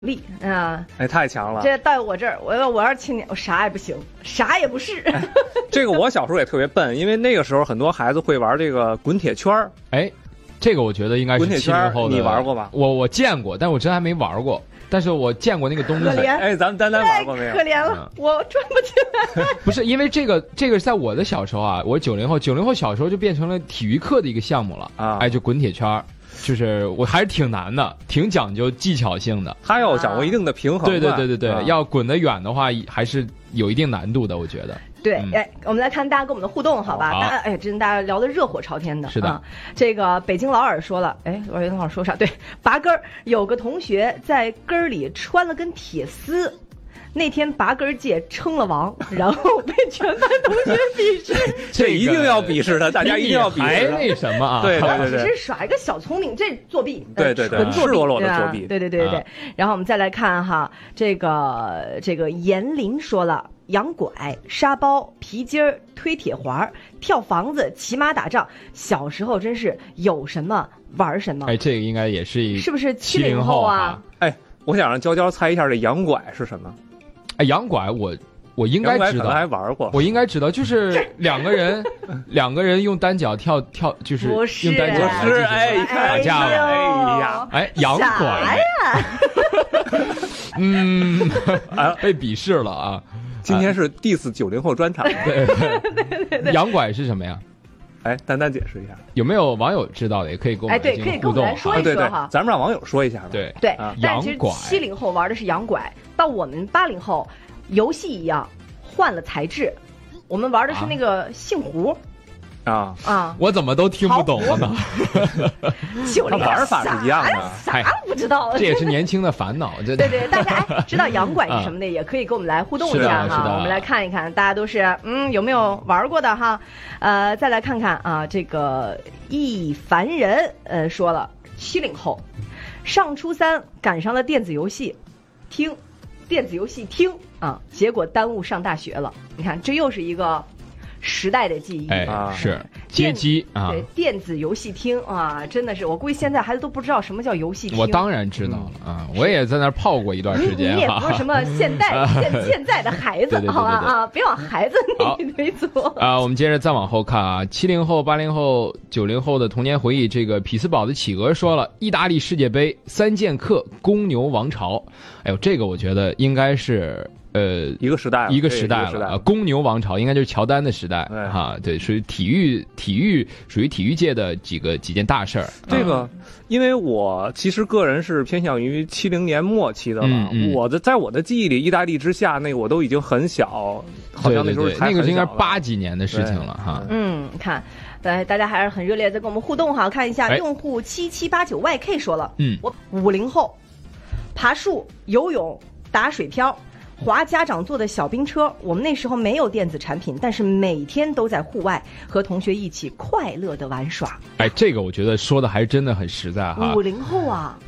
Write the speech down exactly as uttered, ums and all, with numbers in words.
力啊！ 哎，太强了！ 这到我这儿，我要我要是青年，我啥也不行，啥也不是。 哎、这个我小时候也特别笨，因为那个时候很多孩子会玩这个滚铁圈儿。 哎，这个我觉得应该是七零后的。 你玩过吗？ 我我见过，但我真还没玩过。但是我见过那个东西。 可怜， 哎，咱们丹丹玩过没有？ 可怜了，嗯、我转不起来。 不是因为这个，这个在我的小时候啊，我九零后，九零后小时候就变成了体育课的一个项目了啊！哎，就滚铁圈儿。就是我还是挺难的，挺讲究技巧性的。 他要掌握一定的平衡。 对对对对对， 啊、 要滚得远的话，还是有一定难度的，我觉得。 对，哎、嗯，我们来看大家跟我们的互动，好吧？ 好大家哎，真的大家聊得热火朝天的。 是的、 啊，这个北京老耳说了，哎，我老耳说啥？对，拔根儿，有个同学在根儿里穿了根铁丝。那天拔根界称了王，然后被全班同学鄙视。 这一定要鄙视他，大家一定要鄙视他。 还那什么啊？ 对对对对， 只是耍一个小聪明，这作弊。 对对对， 纯作弊， 赤裸裸的作弊。 对对对对对。啊、然后我们再来看哈，这个这个严林说了，洋拐、沙包、皮筋儿、推铁环、跳房子、骑马打仗，小时候真是有什么玩什么。 哎，这个应该也是一是不是七零后啊？ 哎，我想让娇娇猜一下这洋拐是什么。 哎，洋拐我我应该知道， 还玩过。 我应该知道，就是两个人两个人用单脚跳跳，就是用单脚不是哎打架了。 哎呀， 哎，洋拐呀， 嗯，啊，被鄙视了啊！ 今天是 diss 九零后专场。 对对对，洋拐是什么呀？ 哎，丹丹解释一下， 有没有网友知道的也可以跟我们进行互动。哎，对，可以跟我们来说一说哈。 咱们让网友说一下吧。 对对， 啊、 但是其实七零后玩的是洋拐，到我们八零后，游戏一样换了材质，我们玩的是那个杏核。 啊啊！ 我怎么都听不懂了呢？ 九零玩法是一样的， 啥不知道？ 这也是年轻的烦恼。 对对，大家哎，知道洋拐是什么的，也可以跟我们来互动一下哈。我们来看一看，大家都是嗯有没有玩过的哈？呃，再来看看啊，这个一凡人呃说了，七零后，上初三赶上了电子游戏厅，电子游戏厅啊，结果耽误上大学了。你看，这又是一个时代的记忆。 哎，是街机啊， 对，电子游戏厅啊，真的是，我估计现在孩子都不知道什么叫游戏厅。 我当然知道了、嗯、啊，我也在那儿泡过一段时间。 你也不是什么现代现现在的孩子，好吧啊，别往孩子那里推走啊。我们接着再往后看啊，七零后、八零后、九零后的童年回忆，这个匹兹堡的企鹅说了，意大利世界杯三剑客公牛王朝。哎呦，这个我觉得应该是。呃， 一个时代， 一个时代了。公牛王朝应该就是乔丹的时代哈，对，属于体育，体育属于体育界的几个几件大事儿。 这个，因为我其实个人是偏向于七零年末期的了。 嗯嗯、 我的在我的记忆里，意大利之夏那个我都已经很小，好像那时候对对对那个是应该八几年的事情了哈。 嗯，看，对，大家还是很热烈在跟我们互动哈。看一下、哎、用户七七八九 Y K 说了， 嗯， 我五零后，爬树、游泳、打水漂。划家长坐的小冰车，我们那时候没有电子产品，但是每天都在户外和同学一起快乐的玩耍。 哎，这个我觉得说的还真的很实在哈。 五零后啊。